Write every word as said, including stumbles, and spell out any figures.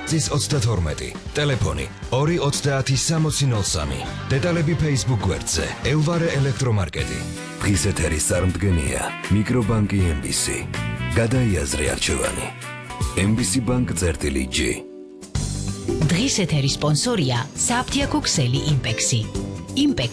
წლის ოცდათორმეტი. ტელეფონი ორი ოცდაათი სამოცი ნოლ სამი. დეტალები Facebook გვერდზე. ელვარე ელექტრომარკეტი. დღის ეთერის წარმდგენია მიკრობანკი ემ ბი სი. გადაიაზრე არჩევანი. ემ ბი სი ბანკ წერტილი ჯი. დღის ეთერის სპონსორია საფთიაქო ქსელი იმპექსი.